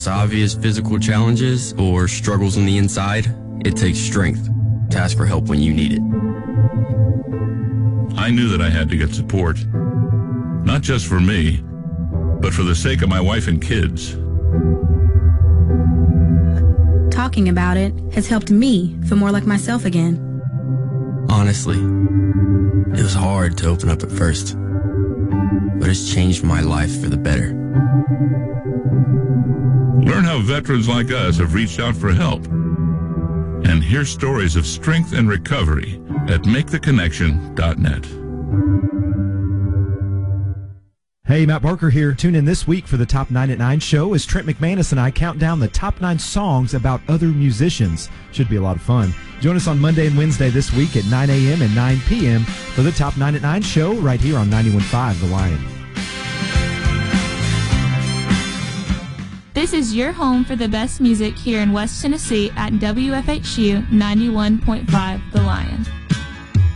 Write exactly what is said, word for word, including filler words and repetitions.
Obvious physical challenges or struggles on the inside, it takes strength to ask for help when you need it. I knew that I had to get support, not just for me, but for the sake of my wife and kids. Talking about it has helped me feel more like myself again. Honestly, it was hard to open up at first, but it's changed my life for the better. Learn how veterans like us have reached out for help. And hear stories of strength and recovery at make the connection dot net. Hey, Matt Barker here. Tune in this week for the Top nine at nine show as Trent McManus and I count down the top nine songs about other musicians. Should be a lot of fun. Join us on Monday and Wednesday this week at nine a.m. and nine p.m. for the Top nine at nine show right here on ninety-one point five The Lion. This is your home for the best music here in West Tennessee at W F H U ninety-one point five The Lion.